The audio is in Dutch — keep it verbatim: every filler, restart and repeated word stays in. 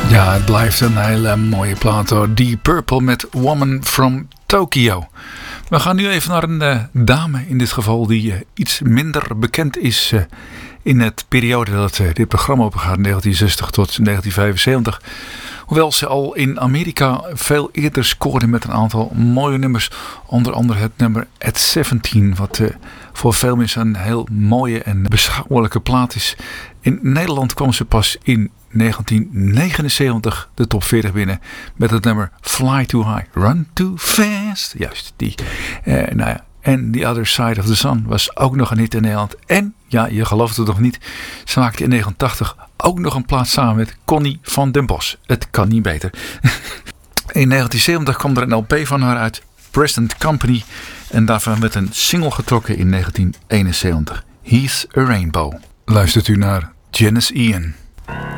Ja, het blijft een hele mooie plaat hoor. Deep Purple met Woman from Tokyo. We gaan nu even naar een uh, dame in dit geval die uh, iets minder bekend is uh, in het periode dat uh, dit programma opgaat, negentien zestig tot negentien vijfenzeventig. Hoewel ze al in Amerika veel eerder scoorde met een aantal mooie nummers. Onder andere het nummer At zeventien, wat uh, voor veel mensen een heel mooie en beschouwelijke plaat is. In Nederland kwam ze pas in negentien negenenzeventig de top veertig binnen met het nummer Fly Too High, Run Too Fast. Juist die. Uh, nou ja. En The Other Side of the Sun was ook nog een hit in Nederland. En, ja, je gelooft het nog niet, ze maakte in negentien tachtig ook nog een plaat samen met Connie van den Bos. Het kan niet beter. In negentien zeventig kwam er een L P van haar uit, Present Company. En daarvan werd een single getrokken in negentien eenenzeventig. He's a Rainbow. Luistert u naar Janis Ian.